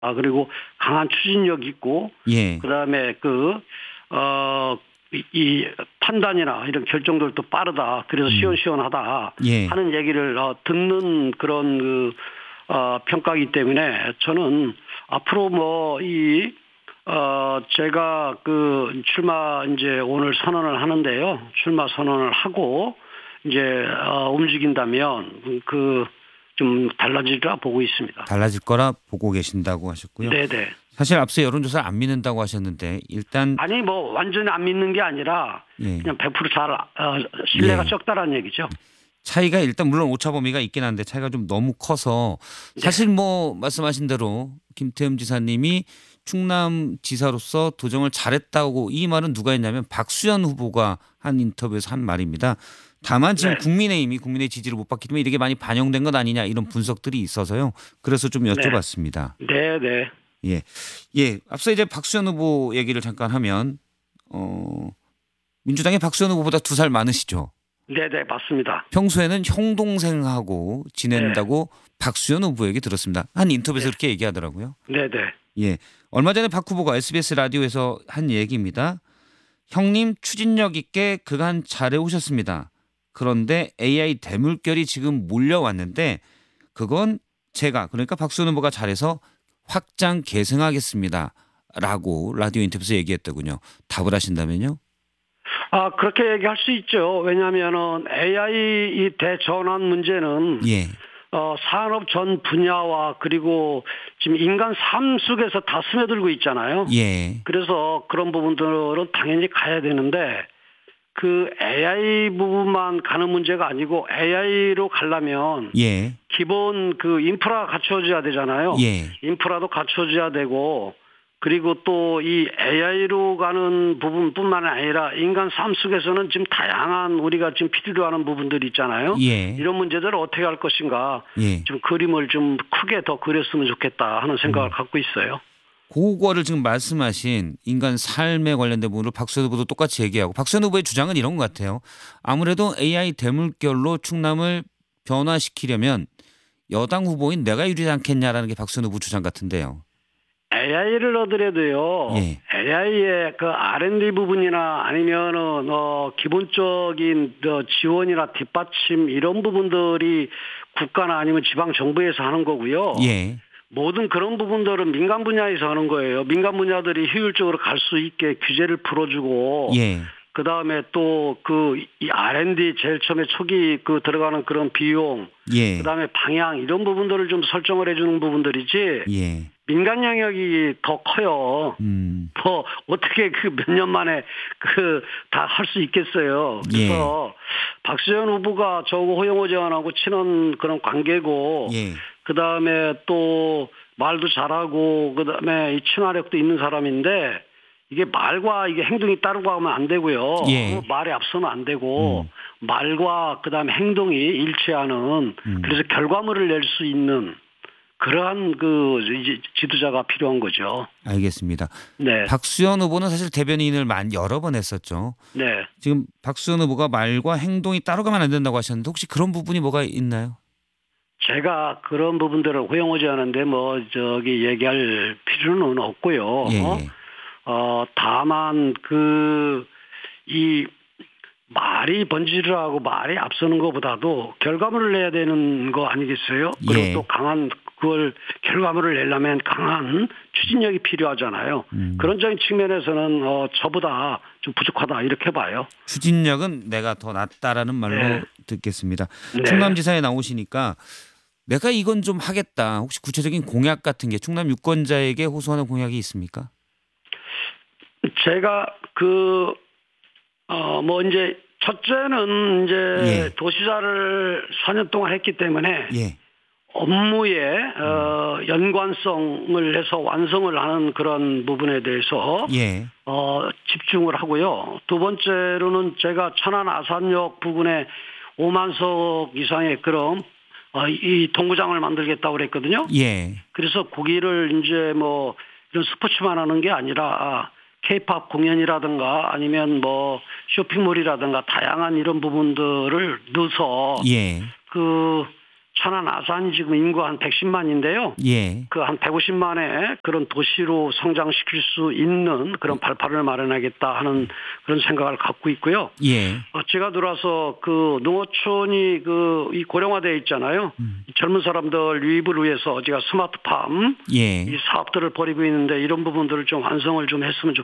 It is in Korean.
그리고 강한 추진력 있고, 예. 그다음에 이 판단이나 이런 결정들도 빠르다. 그래서 시원시원하다 예. 하는 얘기를 듣는 그런 평가이기 때문에 저는 앞으로 제가 출마 이제 오늘 선언을 하는데요. 출마 선언을 하고 이제 움직인다면 좀 달라질까 보고 있습니다. 달라질 거라 보고 계신다고 하셨고요. 네네. 사실 앞서 여론조사를 안 믿는다고 하셨는데 일단 아니 완전히 안 믿는 게 아니라 그냥 100% 신뢰가 적다라는 얘기죠. 차이가 일단 물론 오차 범위가 있긴 한데 차이가 좀 너무 커서 사실 말씀하신 대로 김태흠 지사님이 충남 지사로서 도정을 잘했다고 이 말은 누가 했냐면 박수현 후보가 한 인터뷰에서 한 말입니다. 다만 지금 국민의힘이 국민의 지지를 못 받기 때문에 이렇게 많이 반영된 것 아니냐 이런 분석들이 있어서요. 그래서 좀 여쭤봤습니다. 네. 예. 앞서 이제 박수현 후보 얘기를 잠깐 하면 민주당의 박수현 후보보다 2살 많으시죠? 네네 맞습니다. 평소에는 형 동생하고 지낸다고 박수현 후보에게 들었습니다. 한 인터뷰에서 그렇게 얘기하더라고요. 네네. 예. 얼마 전에 박 후보가 SBS 라디오에서 한 얘기입니다. 형님 추진력 있게 그간 잘해 오셨습니다. 그런데 AI 대물결이 지금 몰려왔는데 그건 제가 그러니까 박수현 후보가 잘해서 확장 계승하겠습니다. 라고 라디오 인터뷰에서 얘기했더군요. 답을 하신다면요? 그렇게 얘기할 수 있죠. 왜냐하면은 AI 이 대전환 문제는 산업 전 분야와 그리고 지금 인간 삶 속에서 다 스며들고 있잖아요. 그래서 그런 부분들은 당연히 가야 되는데 AI 부분만 가는 문제가 아니고 AI로 가려면 기본 인프라가 갖춰져야 되잖아요. 인프라도 갖춰져야 되고 그리고 또 이 AI로 가는 부분뿐만 아니라 인간 삶 속에서는 지금 다양한 우리가 지금 필요로 하는 부분들이 있잖아요. 이런 문제들을 어떻게 할 것인가 좀 그림을 좀 크게 더 그렸으면 좋겠다 하는 생각을 갖고 있어요. 그거를 지금 말씀하신 인간 삶에 관련된 부분을 박수현 후보도 똑같이 얘기하고 박수현 후보의 주장은 이런 것 같아요. 아무래도 AI 대물결로 충남을 변화시키려면 여당 후보인 내가 유리하지 않겠냐라는 게 박수현 후보 주장 같은데요. AI를 얻으려도요. AI의 R&D 부분이나 아니면은 기본적인 지원이나 뒷받침 이런 부분들이 국가나 아니면 지방 정부에서 하는 거고요. 모든 그런 부분들은 민간 분야에서 하는 거예요. 민간 분야들이 효율적으로 갈 수 있게 규제를 풀어주고 그 다음에 또 이 R&D 제일 처음에 초기 들어가는 그런 비용 그 다음에 방향 이런 부분들을 좀 설정을 해주는 부분들이지 민간 영역이 더 커요. 뭐 어떻게 몇 년 만에 다 할 수 있겠어요. 그래서 박수현 후보가 저하고 허영호 의원하고 친한 그런 관계고 그 다음에 또 말도 잘하고 그 다음에 이 친화력도 있는 사람인데 이게 말과 이게 행동이 따르고 하면 안 되고요. 말에 앞서면 안 되고 말과 그 다음에 행동이 일치하는 그래서 결과물을 낼 수 있는 그러한 지도자가 필요한 거죠. 알겠습니다. 박수현 후보는 사실 대변인을 여러 번 했었죠. 지금 박수현 후보가 말과 행동이 따라가면 안 된다고 하셨는데 혹시 그런 부분이 뭐가 있나요? 제가 그런 부분들을 허용하지 않은데 얘기할 필요는 없고요. 다만 이 말이 번지를 하고 말이 앞서는 것보다도 결과물을 내야 되는 거 아니겠어요? 그리고 또 강한 결과물을 내려면 강한 추진력이 필요하잖아요. 그런 측면에서는 저보다 좀 부족하다 이렇게 봐요. 추진력은 내가 더 낫다라는 말로 듣겠습니다. 충남지사에 나오시니까 내가 이건 좀 하겠다. 혹시 구체적인 공약 같은 게 충남 유권자에게 호소하는 공약이 있습니까? 제가 이제 첫째는 이제 도시사를 4년 동안 했기 때문에 업무의 연관성을 해서 완성을 하는 그런 부분에 대해서 집중을 하고요. 두 번째로는 제가 천안 아산역 부근에 5만석 이상의 그런 이 동구장을 만들겠다고 그랬거든요. 그래서 거기를 이제 이런 스포츠만 하는 게 아니라 K-팝 공연이라든가 아니면 쇼핑몰이라든가 다양한 이런 부분들을 넣어서 천안 아산이 지금 인구 한 110만인데요. 예. 그 한 150만의 그런 도시로 성장시킬 수 있는 그런 발판을 마련하겠다 하는 그런 생각을 갖고 있고요. 예. 제가 들어와서 그 농어촌이 이 고령화되어 있잖아요. 젊은 사람들 유입을 위해서 제가 스마트팜 예. 이 사업들을 벌이고 있는데 이런 부분들을 좀 완성을 좀 했으면